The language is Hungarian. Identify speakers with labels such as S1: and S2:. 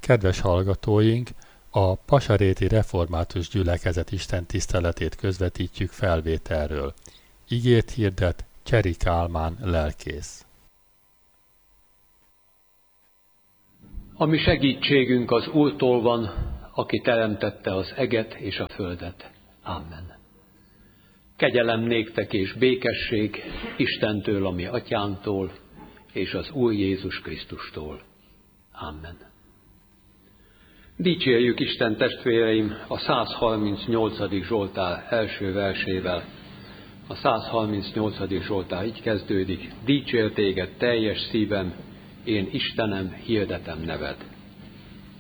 S1: Kedves hallgatóink, a Pasaréti Református Gyülekezet istentiszteletét közvetítjük felvételről. Igét hirdet Cseri Kálmán lelkész.
S2: A mi segítségünk az Úrtól van, aki teremtette az eget és a földet. Amen. Kegyelem néktek és békesség Istentől, a mi atyánktól, és az Úr Jézus Krisztustól. Amen. Dicsérjük Isten, testvéreim, a 138. Zsoltár első versével. A 138. Zsoltár így kezdődik: Dicsér téged teljes szívem, én Istenem, hirdetem neved.